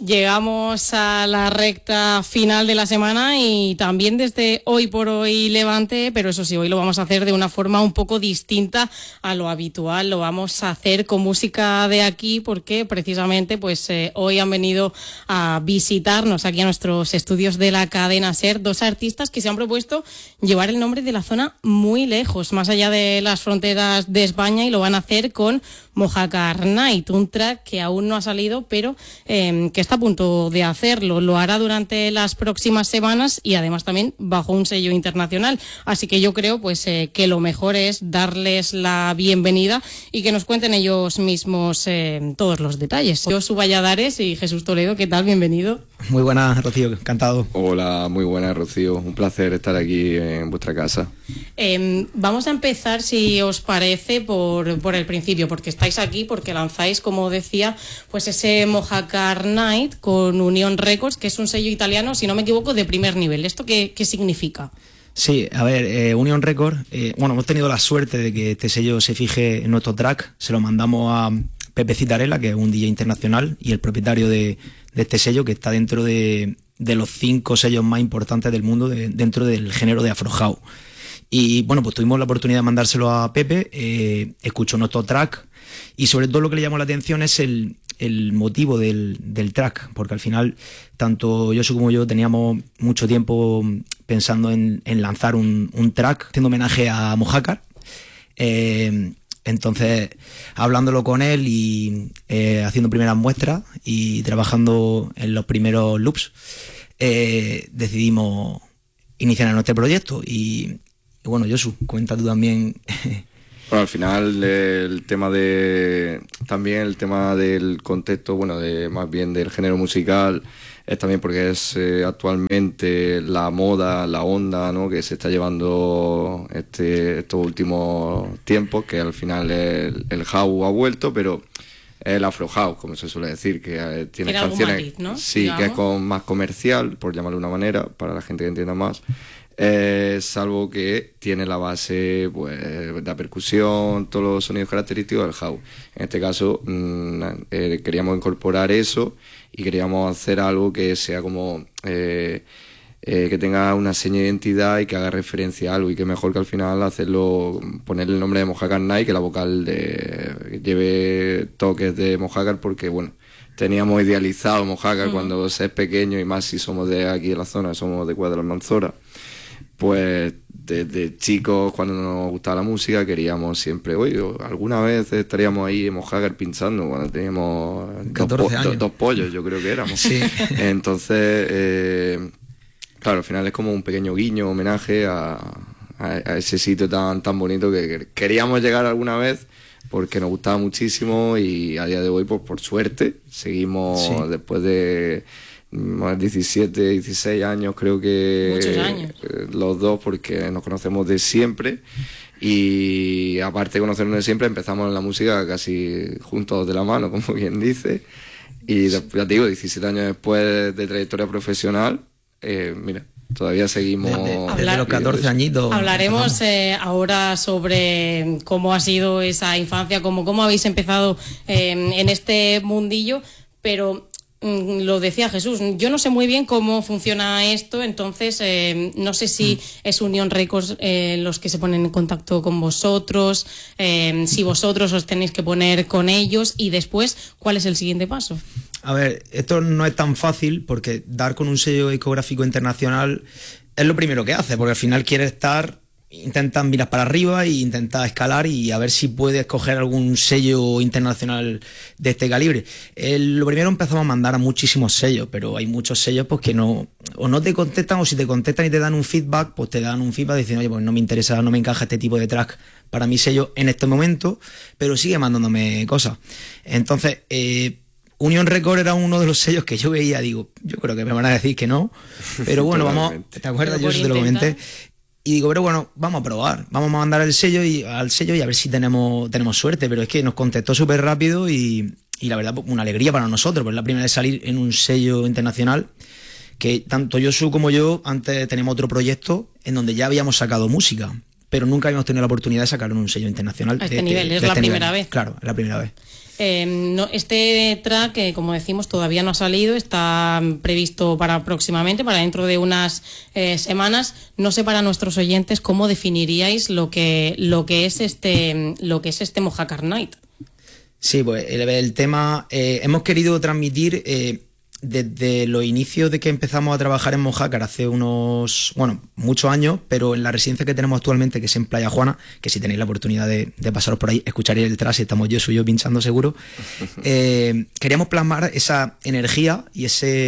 Llegamos a la recta final de la semana y también desde Hoy por Hoy Levante, pero eso sí, hoy lo vamos a hacer de una forma un poco distinta a lo habitual. Lo vamos a hacer con música de aquí porque precisamente hoy han venido a visitarnos aquí a nuestros estudios de la cadena SER dos artistas que se han propuesto llevar el nombre de la zona muy lejos, más allá de las fronteras de España, y lo van a hacer con Mojácar Night, un track que aún no ha salido, pero que está a punto de hacerlo. Lo hará durante las próximas semanas y además también bajo un sello internacional. Así que yo creo que lo mejor es darles la bienvenida y que nos cuenten ellos mismos todos los detalles. Yo, Josu Valladares y Jesús Toledo, ¿qué tal? Bienvenido. Muy buenas, Rocío, encantado. Hola, muy buenas, Rocío. Un placer estar aquí en vuestra casa. Vamos a empezar, si os parece, por el principio, porque estáis aquí, porque lanzáis, como decía, ese Mojácar Night con Unión Records, que es un sello italiano, si no me equivoco, de primer nivel. ¿Esto qué significa? Sí, a ver, Unión Records, hemos tenido la suerte de que este sello se fije en nuestro track. Se lo mandamos a Pepe Citarella, que es un DJ internacional y el propietario de este sello, que está dentro de los 5 sellos más importantes del mundo dentro del género de Afro House. Y bueno, pues tuvimos la oportunidad de mandárselo a Pepe, escuchó nuestro track y sobre todo lo que le llamó la atención es el motivo del track, porque al final tanto Josu como yo teníamos mucho tiempo pensando en lanzar un track haciendo homenaje a Mojácar. Entonces, hablándolo con él y haciendo primeras muestras y trabajando en los primeros loops, decidimos iniciar nuestro proyecto. Y bueno, Josu, cuenta tú también. Bueno, al final el tema del contexto, más bien del género musical, es también porque es actualmente la moda, la onda, ¿no?, que se está llevando estos últimos tiempos, que al final el house ha vuelto, pero el afro house, como se suele decir, que tiene canciones, matiz, ¿no? Sí, digamos, que es más comercial, por llamarlo de una manera, para la gente que entienda más. Salvo que tiene la base de la percusión, todos los sonidos característicos del house. En este caso queríamos incorporar eso y queríamos hacer algo que sea como que tenga una seña de identidad y que haga referencia a algo, y que mejor que al final ponerle el nombre de Mojácar Night, que la vocal lleve toques de Mojácar, porque teníamos idealizado Mojácar cuando se es pequeño, y más si somos de aquí de la zona, somos de Cuadra de Almanzora. Pues desde chicos, cuando nos gustaba la música, queríamos siempre, alguna vez estaríamos ahí en Mojácar pinchando, cuando teníamos 14 años. Dos pollos, yo creo que éramos. Sí. Entonces, claro, al final es como un pequeño guiño, homenaje a ese sitio tan bonito que queríamos llegar alguna vez, porque nos gustaba muchísimo, y a día de hoy, pues por suerte, seguimos, sí, después de 17, 16 años, creo que muchos años, los dos, porque nos conocemos de siempre, y aparte de conocernos de siempre, empezamos en la música casi juntos de la mano, como bien dice, y ya te digo, 17 años después de trayectoria profesional, mira, todavía seguimos desde los 14 añitos. Hablaremos ahora sobre cómo ha sido esa infancia, cómo habéis empezado en este mundillo, pero lo decía Jesús, yo no sé muy bien cómo funciona esto, entonces no sé si es Unión Records los que se ponen en contacto con vosotros, si vosotros os tenéis que poner con ellos, y después, ¿cuál es el siguiente paso? A ver, esto no es tan fácil, porque dar con un sello discográfico internacional es lo primero que hace, porque al final intentas mirar para arriba e intentas escalar y a ver si puedes coger algún sello internacional de este calibre. Lo primero, empezamos a mandar a muchísimos sellos, pero hay muchos sellos que no te contestan, o si te contestan y te dan un feedback, pues te dan un feedback diciendo, oye, pues no me interesa, no me encaja este tipo de track para mi sello en este momento, pero sigue mandándome cosas. Entonces, Unión Record era uno de los sellos que yo veía, digo, yo creo que me van a decir que no, pero bueno, vamos, ¿te acuerdas? Yo te lo comenté. Y digo, pero bueno, vamos a probar, vamos a mandar al sello y a ver si tenemos suerte. Pero es que nos contestó súper rápido y la verdad, una alegría para nosotros, porque es la primera vez salir en un sello internacional, que tanto Josu como yo antes tenemos otro proyecto en donde ya habíamos sacado música, pero nunca habíamos tenido la oportunidad de sacarlo en un sello internacional. A este nivel, es la primera vez. Claro, es la primera vez. Este track, como decimos, todavía no ha salido, está previsto para próximamente, para dentro de unas semanas. No sé, para nuestros oyentes, ¿cómo definiríais lo que es este Mojácar Night? Sí, pues el tema hemos querido transmitir desde los inicios de que empezamos a trabajar en Mojácar hace muchos años, pero en la residencia que tenemos actualmente, que es en Playa Juana, que si tenéis la oportunidad de pasaros por ahí, escucharéis el track, estamos yo pinchando seguro. Queríamos plasmar esa energía y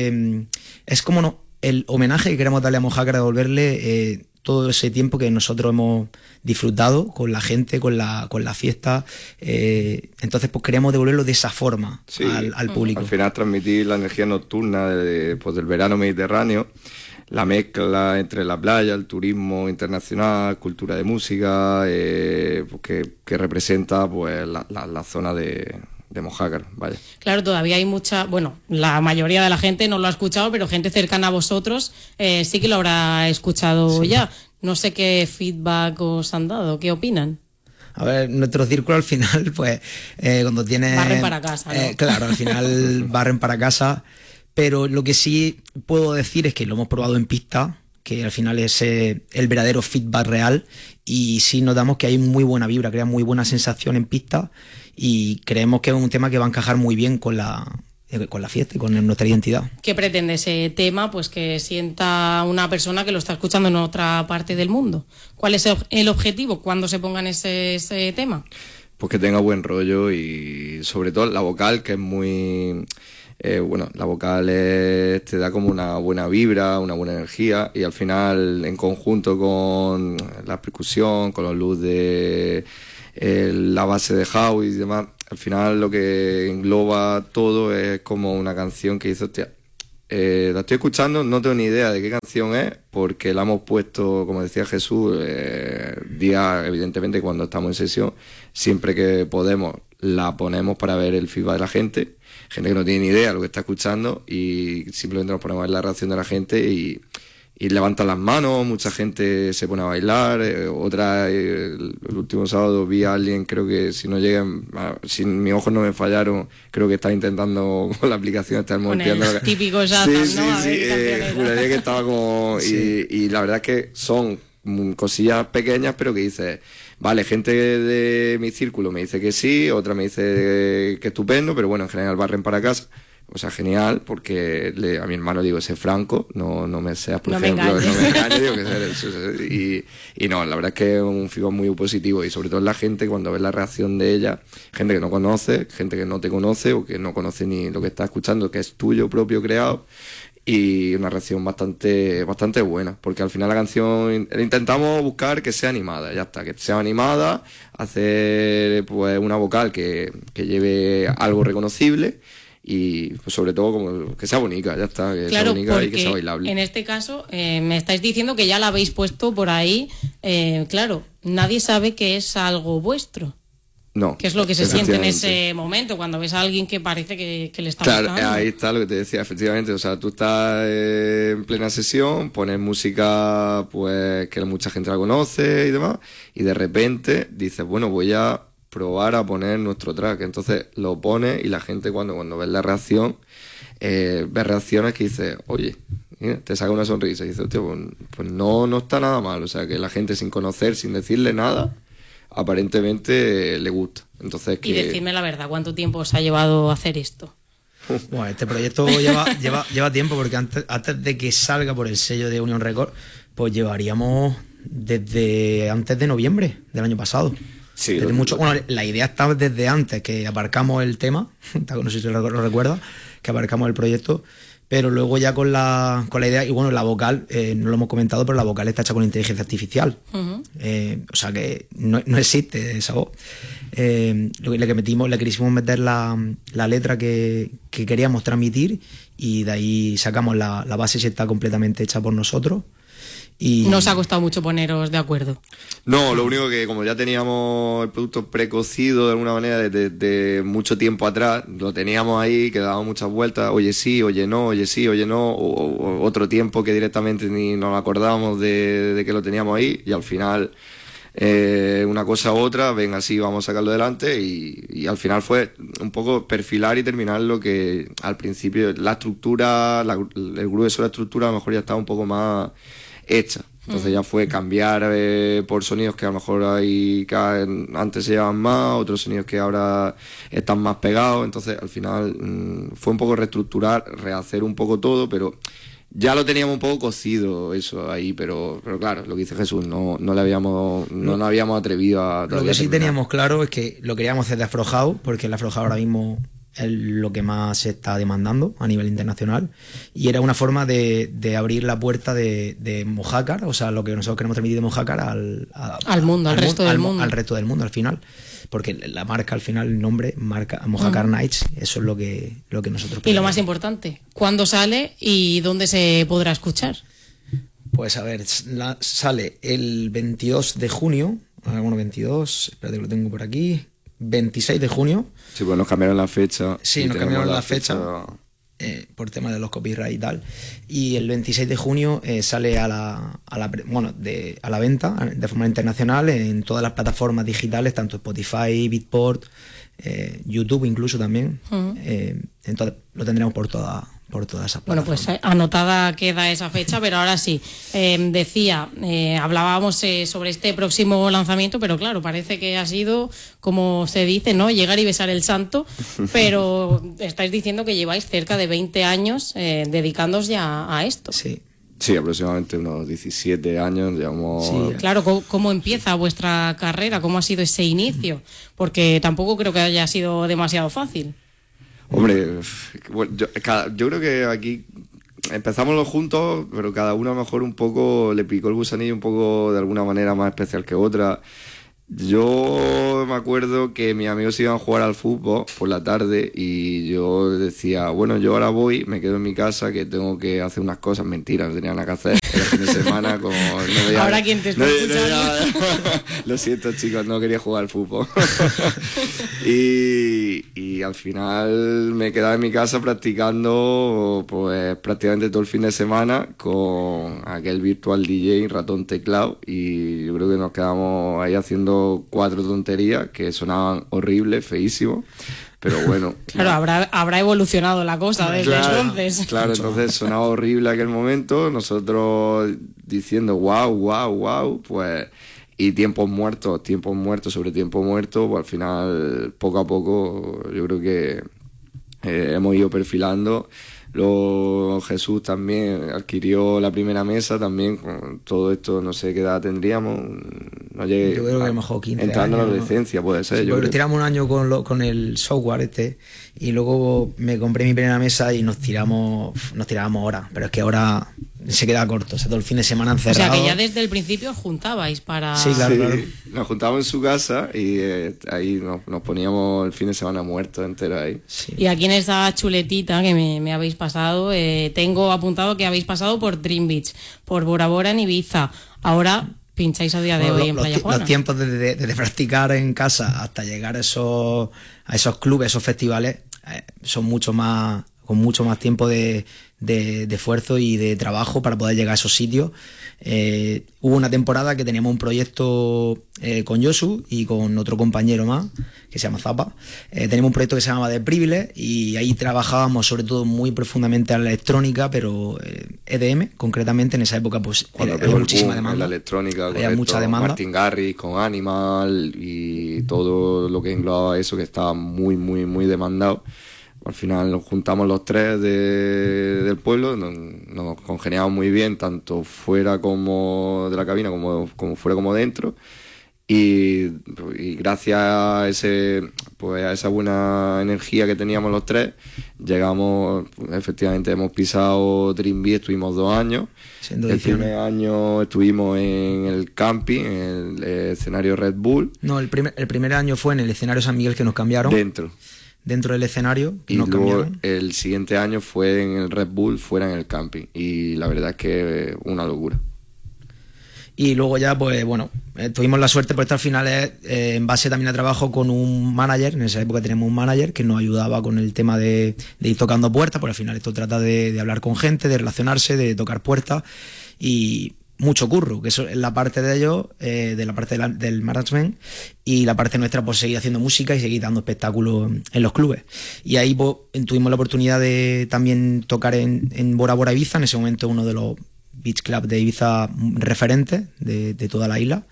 es como el homenaje que queremos darle a Mojácar, devolverle todo ese tiempo que nosotros hemos disfrutado con la gente, con la fiesta. Entonces, pues queríamos devolverlo de esa forma, sí, al público. Al final transmitir la energía nocturna del verano mediterráneo, la mezcla entre la playa, el turismo internacional, cultura de música, que representa pues la zona de Mojácar, vaya. Claro, todavía hay la mayoría de la gente no lo ha escuchado, pero gente cercana a vosotros sí que lo habrá escuchado, sí, ya. No sé qué feedback os han dado, ¿qué opinan? A ver, nuestro círculo al final, pues, cuando tiene... Barren para casa, ¿no? Claro, al final barren para casa, pero lo que sí puedo decir es que lo hemos probado en pista, que al final es el verdadero feedback real, y sí notamos que hay muy buena vibra, crea muy buena sensación en pista, y creemos que es un tema que va a encajar muy bien con la fiesta y con nuestra identidad. ¿Qué pretende ese tema? Pues que sienta una persona que lo está escuchando en otra parte del mundo. ¿Cuál es el objetivo cuando se pongan ese tema? Pues que tenga buen rollo y sobre todo la vocal, que es muy... la vocal te da como una buena vibra, una buena energía, y al final en conjunto con la percusión, con los loops de la base de house y demás, al final lo que engloba todo es como una canción que dice, hostia, la estoy escuchando, no tengo ni idea de qué canción es, porque la hemos puesto, como decía Jesús, día, evidentemente cuando estamos en sesión, siempre que podemos la ponemos para ver el feedback de la gente que no tiene ni idea de lo que está escuchando, y simplemente nos ponemos a ver la reacción de la gente y levantan las manos, mucha gente se pone a bailar, el último sábado vi a alguien, creo que si mis ojos no me fallaron, creo que estaba intentando con la aplicación estar moviendo. Con el típico Shazam, sí, ¿no? Sí, juraría que estaba como... Sí. Y la verdad es que son cosillas pequeñas, pero que dices... Vale, gente de mi círculo me dice que sí, otra me dice que estupendo, pero bueno, en general barren para casa. O sea, genial, porque a mi hermano digo, ese Franco, no me seas, por ejemplo, no me engañes, digo que y no, la verdad es que es un feedback muy positivo, y sobre todo en la gente, cuando ves la reacción de ella, gente que no conoce, gente que no te conoce o que no conoce ni lo que está escuchando, que es tuyo propio creado, y una reacción bastante buena, porque al final la canción intentamos buscar que sea animada, ya está, que sea animada, hacer pues una vocal que lleve algo reconocible, y pues, sobre todo como que sea bonita, ya está, que claro, sea bonita y que sea bailable. En este caso me estáis diciendo que ya la habéis puesto por ahí, claro, nadie sabe que es algo vuestro. No. ¿Qué es lo que se siente en ese momento cuando ves a alguien que parece que le está gustando? Claro, ahí está lo que te decía, efectivamente. O sea, tú estás en plena sesión, pones música pues que mucha gente la conoce y demás, y de repente dices, bueno, voy a probar a poner nuestro track. Entonces lo pones y la gente cuando ves la reacción, ves reacciones que dices, oye, mira, te saca una sonrisa y dices, hostia, pues no está nada mal. O sea, que la gente sin conocer, sin decirle nada, aparentemente le gusta. Entonces, y decidme la verdad, ¿cuánto tiempo os ha llevado a hacer esto? Bueno, este proyecto lleva tiempo, porque antes de que salga por el sello de Union Record, pues llevaríamos desde antes de noviembre del año pasado. Sí, bueno, la idea estaba desde antes que aparcamos el tema, no sé si lo recuerdas, que aparcamos el proyecto, pero luego ya con la idea, y bueno, la vocal, no lo hemos comentado, pero la vocal está hecha con inteligencia artificial. Uh-huh. O sea que no existe esa voz. Le quisimos meter la letra que queríamos transmitir, y de ahí sacamos la base, si está completamente hecha por nosotros. Y... ¿No os ha costado mucho poneros de acuerdo? No, lo único que como ya teníamos el producto precocido de alguna manera desde mucho tiempo atrás, lo teníamos ahí, que dábamos muchas vueltas, oye sí, oye no, oye sí, oye no, o otro tiempo que directamente ni nos acordábamos de que lo teníamos ahí, y al final una cosa u otra, venga, así vamos a sacarlo adelante, y al final fue un poco perfilar y terminar lo que al principio la estructura, el grueso de la estructura a lo mejor ya estaba un poco más hecha. Entonces ya fue cambiar por sonidos que a lo mejor antes se llevaban más, otros sonidos que ahora están más pegados. Entonces al final fue un poco reestructurar, rehacer un poco todo, pero ya lo teníamos un poco cocido eso ahí, pero claro, lo que dice Jesús, no nos habíamos atrevido a... Lo que sí teníamos claro es que lo queríamos hacer de aflojado, porque el aflojado ahora mismo es lo que más se está demandando a nivel internacional, y era una forma de abrir la puerta de Mojácar, o sea, lo que nosotros queremos transmitir de Mojácar al resto del mundo al final, porque la marca al final, el nombre, marca Mojácar Nights, eso es lo que nosotros... Y lo más importante, ¿cuándo sale y dónde se podrá escuchar? Pues a ver, sale el 22 de junio, bueno, 22, espérate que lo tengo por aquí, 26 de junio. Sí, pues nos cambiaron la fecha. Sí, nos cambiaron la fecha por tema de los copyright y tal. Y el 26 de junio sale a la venta de forma internacional en todas las plataformas digitales, tanto Spotify, Beatport, YouTube incluso también. Entonces lo tendremos por todas esas plataformas. Bueno, pues anotada queda esa fecha, pero ahora sí, hablábamos sobre este próximo lanzamiento, pero claro, parece que ha sido, como se dice, ¿no?, llegar y besar el santo, pero estáis diciendo que lleváis cerca de 20 años dedicándoos ya a esto. Sí, aproximadamente unos 17 años, digamos. Sí, claro, ¿cómo empieza vuestra carrera? ¿Cómo ha sido ese inicio? Porque tampoco creo que haya sido demasiado fácil. Hombre, bueno, yo creo que aquí empezamos los juntos, pero cada uno a lo mejor un poco le picó el gusanillo un poco de alguna manera más especial que otra. Yo me acuerdo que mis amigos iban a jugar al fútbol por la tarde y yo decía, bueno, yo ahora me quedo en mi casa, que tengo que hacer unas cosas. Mentira, no tenía nada que hacer. Era fin de semana, ahora quién te está escuchando. Lo siento, chicos, no quería jugar al fútbol. y al final me quedaba en mi casa practicando pues prácticamente todo el fin de semana con aquel virtual DJ ratón teclado, y yo creo que nos quedamos ahí haciendo 4 tonterías que sonaban horribles, feísimos, pero bueno. Claro, habrá evolucionado la cosa desde entonces. Claro, entonces sonaba horrible aquel momento, nosotros diciendo wow, pues, y tiempos muertos sobre tiempo muerto, pues al final, poco a poco, yo creo que hemos ido perfilando. Luego Jesús también adquirió la primera mesa, también con todo esto, no sé qué edad tendríamos, no llegué, yo creo que a lo mejor 15 entrando años, a la adolescencia, puede ser. Sí, yo creo. Tiramos un año con el software y luego me compré mi primera mesa y nos tirábamos horas, pero es que ahora se queda corto, o sea, todo el fin de semana encerrado. O sea, que ya desde el principio os juntabais para... Sí, claro. Nos juntábamos en su casa y ahí nos poníamos el fin de semana muertos enteros ahí. Sí. Y aquí en esa chuletita que me habéis pasado, tengo apuntado que habéis pasado por Dream Beach, por Bora Bora en Ibiza. Ahora pincháis a día de hoy en Playa Juana. Los tiempos de practicar en casa hasta llegar a esos clubes, esos festivales, son con mucho más tiempo de esfuerzo y de trabajo para poder llegar a esos sitios. Hubo una temporada que teníamos un proyecto con Josu y con otro compañero más que se llama Zapa. Teníamos un proyecto que se llamaba The Privilege y ahí trabajábamos sobre todo muy profundamente a la electrónica, pero EDM concretamente. En esa época pues había muchísima demanda. La electrónica, había mucha demanda. Martin Garrix con Animal y todo lo que englobaba eso, que estaba muy demandado. Al final nos juntamos los tres del pueblo, nos congeniamos muy bien, tanto fuera como de la cabina, como fuera como dentro. Y gracias a esa buena energía que teníamos los tres, llegamos, efectivamente hemos pisado Dream Beach, estuvimos 2 años. El primer año estuvimos en el camping, en el escenario Red Bull. No, el primer año fue en el escenario San Miguel, que nos cambiaron. Dentro del escenario, y nos luego cambiaron. El siguiente año fue en el Red Bull, fuera en el camping, y la verdad es que una locura. Y luego ya, pues bueno, tuvimos la suerte, porque esto al final es en base también a trabajo con un manager. En esa época teníamos un manager que nos ayudaba con el tema de ir tocando puertas, porque al final esto trata de hablar con gente, de relacionarse, de tocar puertas. Y mucho curro, que eso es la parte de ellos, de la parte del management, y la parte nuestra, pues seguir haciendo música y seguir dando espectáculos en los clubes. Y ahí pues, tuvimos la oportunidad de también tocar en Bora Bora Ibiza, en ese momento uno de los beach clubs de Ibiza referentes de toda la isla.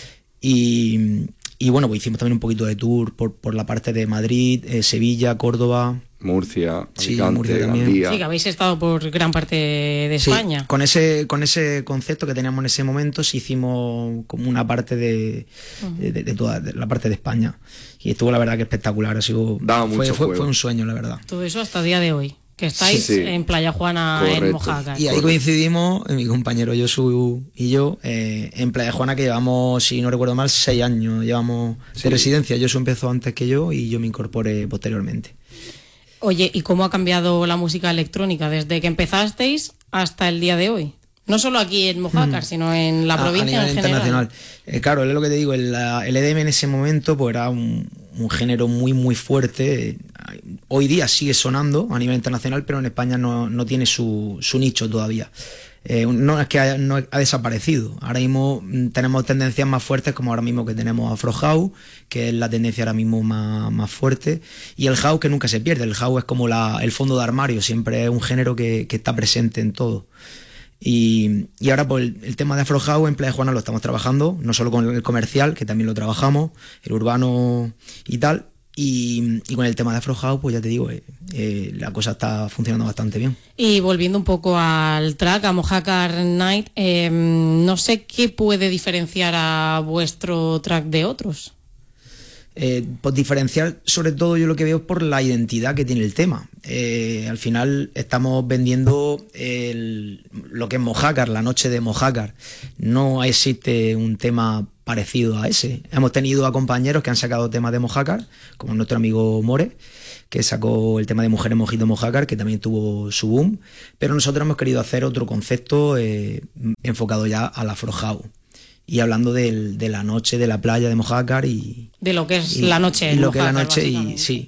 Y bueno, pues hicimos también un poquito de tour por la parte de Madrid, Sevilla, Córdoba, Murcia, sí, Alicante, Murcia también. Gandía. Sí, que habéis estado por gran parte de España. Sí, con ese concepto que teníamos en ese momento, sí hicimos como una parte de toda la parte de España. Y estuvo la verdad que espectacular. Fue un sueño, la verdad. Todo eso hasta el día de hoy, que estáis en Playa Juana. Correcto. En Mojácar. Y ahí coincidimos, mi compañero Josu y yo, en Playa Juana, que llevamos, si no recuerdo mal, 6 años llevamos de residencia. Josu empezó antes que yo y yo me incorporé posteriormente. Oye, ¿y cómo ha cambiado la música electrónica desde que empezasteis hasta el día de hoy? No solo aquí en Mojácar, sino en la provincia en general. Internacional. Claro, es lo que te digo, el EDM en ese momento pues era un género muy, muy fuerte. Hoy día sigue sonando a nivel internacional, pero en España no tiene su nicho todavía. No es que ha desaparecido. Ahora mismo tenemos tendencias más fuertes, como ahora mismo que tenemos Afro House, que es la tendencia ahora mismo más fuerte, y el house, que nunca se pierde. El house es como el fondo de armario, siempre es un género que está presente en todo. Y ahora pues el tema de Afro House en Playa Juana lo estamos trabajando, no solo con el comercial, que también lo trabajamos, el urbano y tal. Y con el tema de Afro House, pues ya te digo, la cosa está funcionando bastante bien. Y volviendo un poco al track, a Mojácar Night, no sé qué puede diferenciar a vuestro track de otros. Pues diferenciar, sobre todo yo lo que veo es por la identidad que tiene el tema. Al final estamos vendiendo lo que es Mojácar, la noche de Mojácar. No existe un tema parecido a ese. Hemos tenido a compañeros que han sacado temas de Mojácar, como nuestro amigo More, que sacó el tema de Mujeres Mojito Mojácar, que también tuvo su boom, pero nosotros hemos querido hacer otro concepto enfocado ya al Afro House. Y hablando de la noche, de la playa de Mojácar y... De lo que es la noche en Mojácar. Lo que es la noche y sí.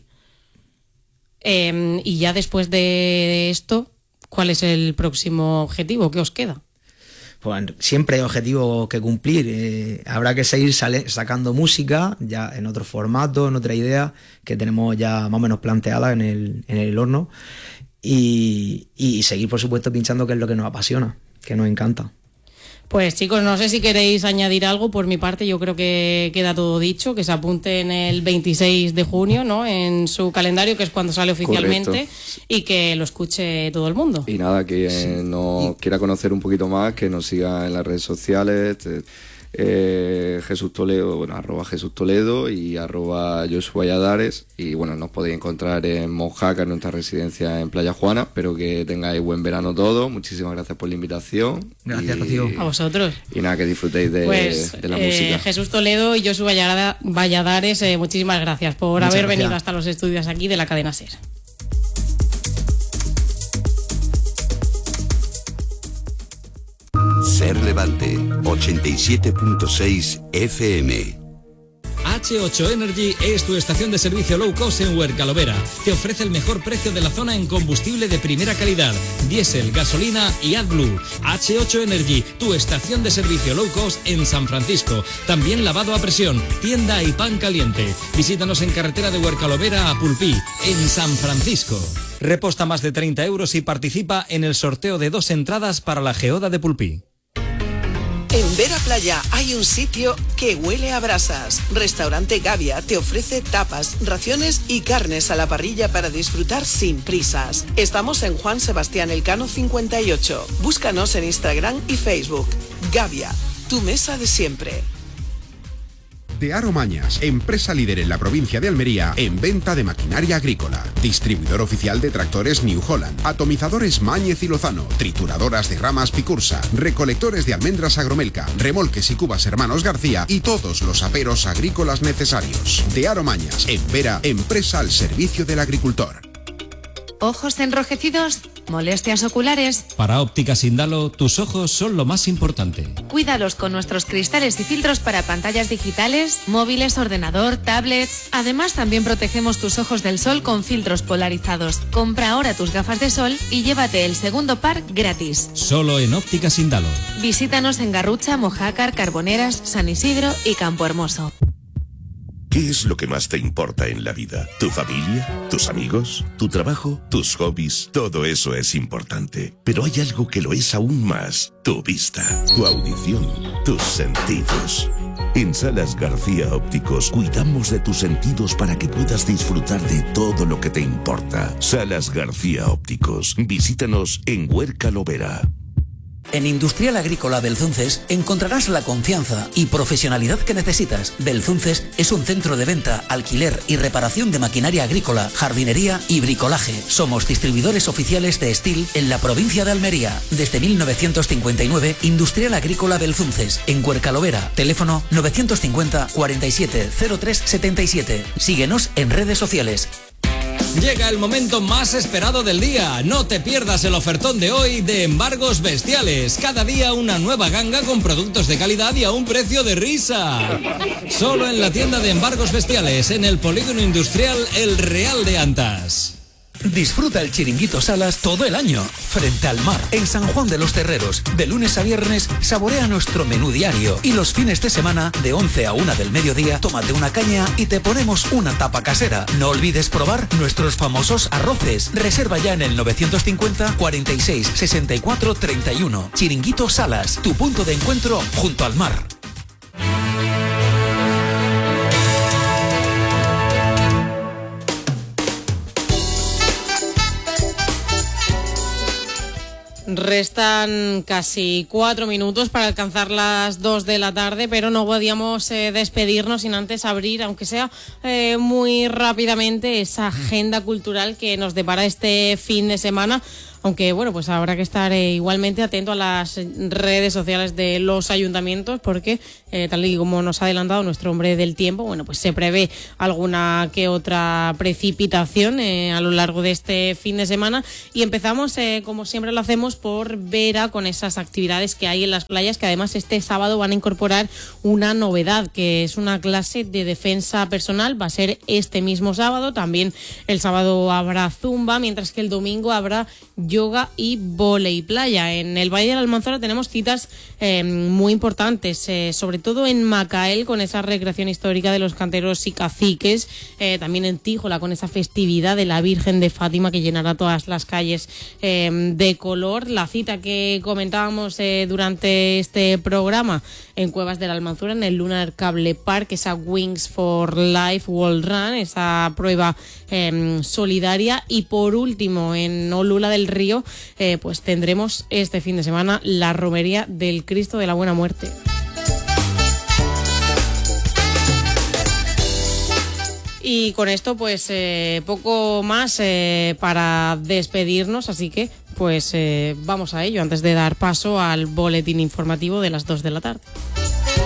Y ya después de esto, ¿cuál es el próximo objetivo? ¿Qué os queda? Pues siempre hay objetivos que cumplir. Habrá que seguir sacando música ya en otro formato, en otra idea que tenemos ya más o menos planteada en el horno. Y seguir, por supuesto, pinchando, que es lo que nos apasiona, que nos encanta. Pues chicos, no sé si queréis añadir algo. Por mi parte, yo creo que queda todo dicho, que se apunten el 26 de junio, ¿no?, en su calendario, que es cuando sale oficialmente. Correcto. Y que lo escuche todo el mundo. Y nada, que nos quiera conocer un poquito más, que nos siga en las redes sociales, Jesús Toledo, bueno, @Jesús Toledo y @Josu Valladares. Y bueno, nos podéis encontrar en Mojácar, en nuestra residencia en Playa Juana. Espero que tengáis buen verano todos. Muchísimas gracias por la invitación. Gracias, Rocío. A vosotros. Y nada, que disfrutéis de la música. Jesús Toledo y Josu Valladares, muchísimas gracias por haber venido hasta los estudios aquí de la cadena SER. SER Levante 87.6 FM. H8 Energy es tu estación de servicio low cost en Huercalovera. Te ofrece el mejor precio de la zona en combustible de primera calidad, diésel, gasolina y AdBlue. H8 Energy, tu estación de servicio low cost en San Francisco. También lavado a presión, tienda y pan caliente. Visítanos en carretera de Huercalovera a Pulpí, en San Francisco. Reposta más de 30 euros y participa en el sorteo de 2 entradas para la Geoda de Pulpí. En Vera Playa hay un sitio que huele a brasas. Restaurante Gavia te ofrece tapas, raciones y carnes a la parrilla para disfrutar sin prisas. Estamos en Juan Sebastián Elcano 58. Búscanos en Instagram y Facebook. Gavia, tu mesa de siempre. De Aro Mañas, empresa líder en la provincia de Almería en venta de maquinaria agrícola. Distribuidor oficial de tractores New Holland, atomizadores Máñez y Lozano, trituradoras de ramas Picursa, recolectores de almendras Agromelca, remolques y cubas Hermanos García y todos los aperos agrícolas necesarios. De Aro Mañas, en Vera, empresa al servicio del agricultor. ¿Ojos enrojecidos? ¿Molestias oculares? Para Ópticas Indalo, tus ojos son lo más importante. Cuídalos con nuestros cristales y filtros para pantallas digitales, móviles, ordenador, tablets. Además, también protegemos tus ojos del sol con filtros polarizados. Compra ahora tus gafas de sol y llévate el segundo par gratis. Solo en Ópticas Indalo. Visítanos en Garrucha, Mojácar, Carboneras, San Isidro y Campo Hermoso. ¿Qué es lo que más te importa en la vida? ¿Tu familia? ¿Tus amigos? ¿Tu trabajo? ¿Tus hobbies? Todo eso es importante. Pero hay algo que lo es aún más. Tu vista, tu audición, tus sentidos. En Salas García Ópticos cuidamos de tus sentidos para que puedas disfrutar de todo lo que te importa. Salas García Ópticos. Visítanos en Huerca Lovera. En Industrial Agrícola Belzunces encontrarás la confianza y profesionalidad que necesitas. Belzunces es un centro de venta, alquiler y reparación de maquinaria agrícola, jardinería y bricolaje. Somos distribuidores oficiales de Steel en la provincia de Almería. Desde 1959, Industrial Agrícola Belzunces, en Huercalovera. Teléfono 950 47 03 77. Síguenos en redes sociales. Llega el momento más esperado del día. No te pierdas el ofertón de hoy de Embargos Bestiales. Cada día una nueva ganga con productos de calidad y a un precio de risa. Solo en la tienda de Embargos Bestiales, en el Polígono Industrial El Real de Antas. Disfruta el Chiringuito Salas todo el año, frente al mar, en San Juan de los Terreros. De lunes a viernes, saborea nuestro menú diario. Y los fines de semana, de 11 a 1 del mediodía, tómate una caña y te ponemos una tapa casera. No olvides probar nuestros famosos arroces. Reserva ya en el 950 46 64 31. Chiringuito Salas, tu punto de encuentro junto al mar. Restan casi 4 minutos para alcanzar las 2 de la tarde, pero no podíamos despedirnos sin antes abrir, aunque sea muy rápidamente, esa agenda cultural que nos depara este fin de semana. Aunque, bueno, pues habrá que estar igualmente atento a las redes sociales de los ayuntamientos porque, tal y como nos ha adelantado nuestro hombre del tiempo, bueno, pues se prevé alguna que otra precipitación a lo largo de este fin de semana. Y empezamos, como siempre lo hacemos, por Vera, con esas actividades que hay en las playas, que además este sábado van a incorporar una novedad, que es una clase de defensa personal. Va a ser este mismo sábado. También el sábado habrá zumba, mientras que el domingo habrá yoga y vóley playa. En el Valle de la Almanzora tenemos citas muy importantes, sobre todo en Macael, con esa recreación histórica de los canteros y caciques, también en Tíjola, con esa festividad de la Virgen de Fátima que llenará todas las calles de color. La cita que comentábamos durante este programa en Cuevas de la Almanzora, en el Lunar Cable Park, esa Wings for Life World Run, esa prueba solidaria. Y por último, en Olula del Río, pues tendremos este fin de semana la romería del Cristo de la Buena Muerte. Y con esto, pues poco más para despedirnos, así que pues vamos a ello antes de dar paso al boletín informativo de las 2 de la tarde.